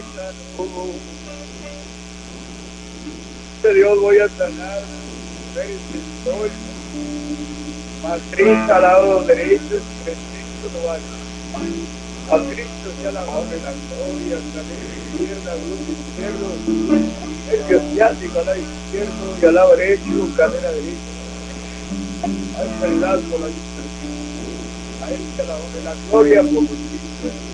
De Dios voy a sanar, estoy, matriz al lado derecho, Cristo lo va a a Cristo sea la honra y la gloria, cadera izquierda, glúteo izquierdo, nervio ciático al lado izquierdo y al lado derecho, cadera derecha. A este lado la dispersión, a él sea la honra y la gloria por Cristo.